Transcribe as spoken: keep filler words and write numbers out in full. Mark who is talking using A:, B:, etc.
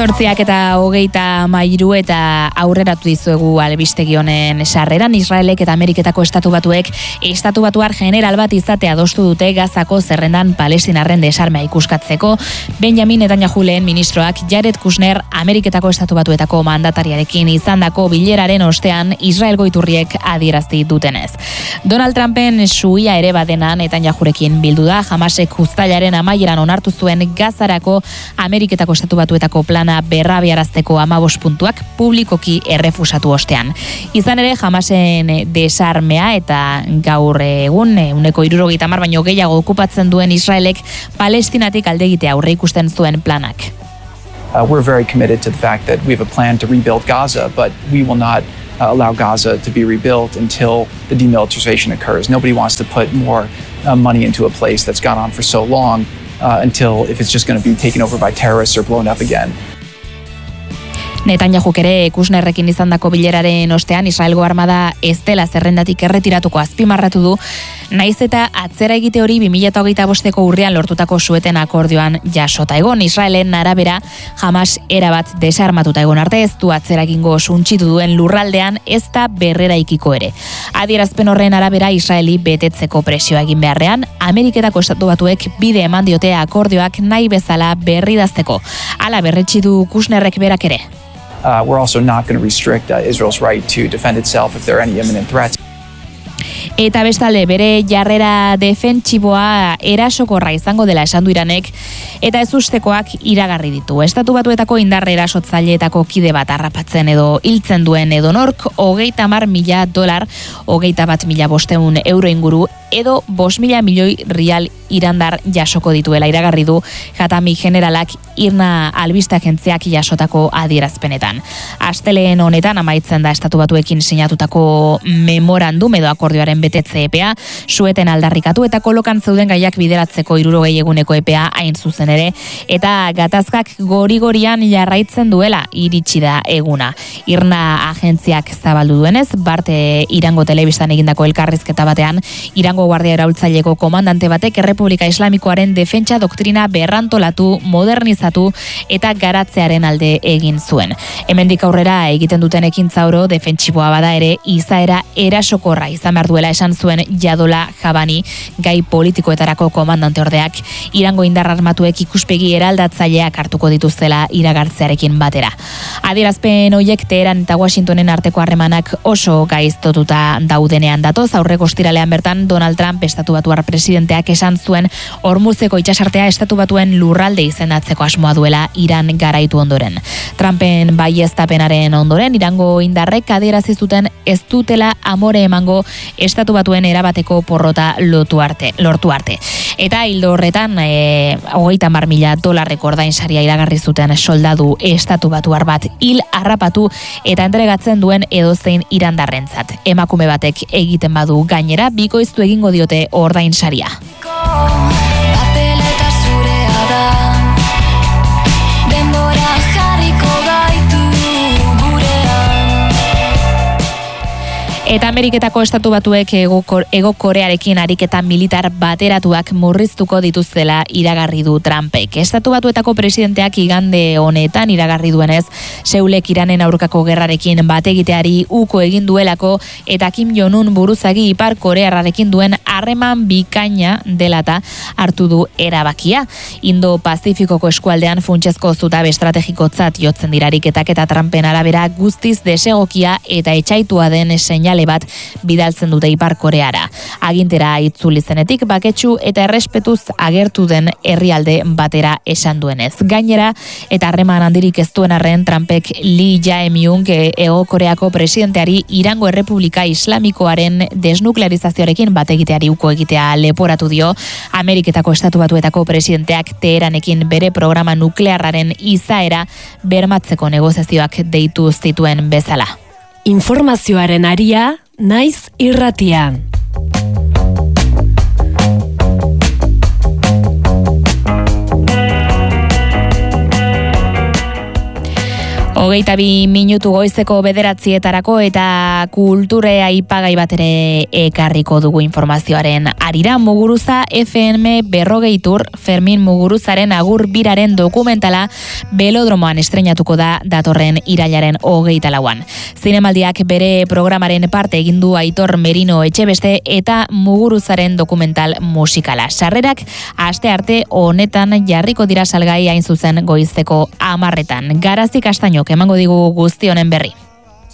A: Zortziak eta hogeita mairu eta aurreratu dizuegu albistegi honen sarreran. Israelek eta Ameriketako estatu batuek estatu batuar general bat izatea adostu dute Gazako zerrendan palestinarren desarmea ikuskatzeko. Benjamin Netanyahu lehen ministroak Jared Kushner Ameriketako estatu batuetako mandatariarekin izandako bileraren ostean Israelgo iturriek adierazti dutenez. Donald Trumpen suia ere badena Netanyahurekin bildu da. Hamasek uztailaren amaieran onartu zuen Gazarako Ameriketako estatu batuetako plana berrabiarazteko hamabost puntuak publikoki errefusatu ostean. Izan ere, Hamasen desarmea eta gaur egun ehuneko hirurogeita hamar baino gehiago okupatzen duen Israelek Palestinatik alde egitea aurre ikusten zuen planak.
B: Uh, we're very committed to the fact that we have a plan to rebuild Gaza, but we will not uh, allow Gaza to be rebuilt until the demilitarization occurs. Nobody wants to put more uh, money into a place that's gone on for so long uh, until if it's just going to be taken over by terrorists or blown up again.
A: Netanyahuk ere Kushnerrekin izandako bileraren ostean Israelgo armada ez dela zerrendatik erretiratuko azpimarratu du, naiz eta atzera egite hori bi mila hogeita bosteko urrian lortutako sueten akordioan jasota egon. Israelen arabera Hamas erabat desarmatuta egon arte ez du atzera egingo suntsitu duen lurraldean ez da berreraikiko ere. Adierazpen horren arabera Israeli betetzeko presioa egin beharrean, Ameriketako estatu batuek bide eman diote akordioak nahi bezala berridazteko. Hala berretsi du Kushnerrek berak ere.
B: Uh, we're also not going to restrict uh, Israel's right to defend itself if there are any imminent threats.
A: Eta bestalde bere jarrera defentsiboa erasokorra izango dela esan du Iranek eta ez ustekoak iragarri ditu. Estatu batuetako indarre erasotzaileetako kide bat harrapatzen edo hiltzen duen edonork hogeita hamar mila dolar, hogeita bat mila bosteun euro inguru edo bost mila milioi rial irandar jasoko dituela iragarri du Jatami generalak Irna albiste agentziak jasotako adierazpenetan. Asteleen honetan amaitzen da estatu batuekin sinatutako memorandum edo akordioaren betetze epea, sueten aldarrikatu eta kolokan zeuden gaiak bideratzeko hirurogei eguneko epea hain zuzen ere, eta gatazkak gori-gorian jarraitzen duela iritsi da eguna. Irna agentziak zabaldu duenez, Barte Irango telebistan egindako elkarrizketa batean, Irango Guardia Iraultzaileko komandante batek Errepublika Islamikoaren defentsa doktrina berrantolatu, modernizatu eta garatzearen alde egin zuen. Hemendik aurrera egiten duten ekintza oro defentsiboa bada ere izaera erasokorra izan behar duela esan zuen Jadola Jabani, gai politikoetarako komandante ordeak, Irango indar armatuek ikuspegi eraldatzaileak hartuko dituztela iragartzearekin batera. Adierazpen hoiek Teheran eta Washingtonen arteko harremanak oso gaiztotuta daudenean datoz. Aurreko ostiralean bertan Donald Trump estatu batuar presidenteak esan zuen Hormuzeko itsasartea estatu batuen lurralde izendatzeko asmoa duela Iran garaitu ondoren. Trumpen baieztapenaren ondoren Irango indarrek adierazi zuten ez dutela amore emango estatu batuen erabateko porrota lotu arte, lortu arte. Eta hildo horretan e, hogeita hamar mila dolarreko ordainsaria iragarri zuten soldadu estatu batuar bat hil harrapatu eta entregatzen duen edozein irandarrentzat. Emakume batek egiten badu gainera bikoiztu egingo diote ordainsaria. Eta Ameriketako estatu batuek Ego Korearekin ariketa militar bateratuak murriztuko dituztela iragarri du Trumpek. Estatu batuetako presidenteak igande honetan iragarri duenez, Seulek Iranen aurkako gerrarekin bategiteari uko egin duelako eta Kim Jong-un buruzagi Ipar Korearrarekin duen harreman bikaina delata hartu du erabakia. Indo-Pazifikoko eskualdean funtsezko zutabe estrategikotzat jotzen dira ariketak eta Trumpen arabera guztiz desegokia eta etsaitua den seinale bat bidaltzen dute Ipar Koreara. Agintera itzuli zenetik baketsu eta errespetuz agertu den herrialde batera esan duenez. Gainera, eta harreman handirik ez duen arren, Trumpek Lee Jae-myung Ego Koreako presidenteari Irango Errepublika Islamikoaren desnuklearizazioarekin bategiteari uko egitea leporatu dio. Ameriketako estatu batuetako presidenteak Teheranekin bere programa nuklearraren izaera bermatzeko negoziazioak deitu zituen bezala.
C: Informazioaren aria, naiz irratia.
A: Hogeita bi minutu goizeko bederatzietarako eta kulture aipagai bat ere ekarriko dugu informazioaren arira. Muguruza F M berrogeitur Fermin Muguruzaren agur biraren dokumentala Belodromoan estreinatuko da datorren irailaren hogeita lauan. Zinemaldiak bere programaren parte egin du Aitor Merino Etxebeste eta Muguruzaren dokumental musikala. Sarrerak aste arte honetan jarriko dira salgai hain zuzen goizeko hamarretan. Garazi Kastainok emango digu guzti honen berri.